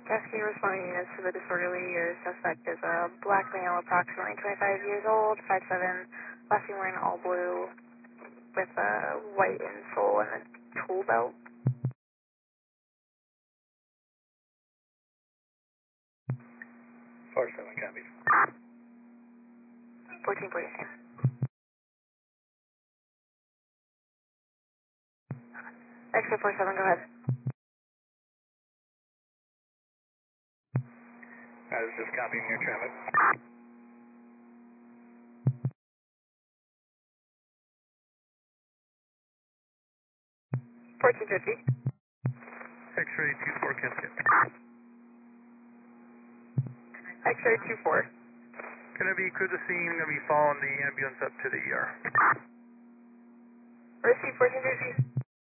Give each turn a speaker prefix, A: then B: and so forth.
A: Rescue responding units to the disorderly. Your suspect is a black male, approximately 25 years old, 5'7", last seen wearing all blue with a white insole and a tool belt.
B: 47 copy.
A: 1449. Extra 47, go ahead.
B: I was just copying your traffic.
A: 1450.
B: X-ray 24 Cascade.
A: X-ray 24.
B: Gonna be crew the scene, gonna be following the ambulance up to the ER.
A: Receive 1450.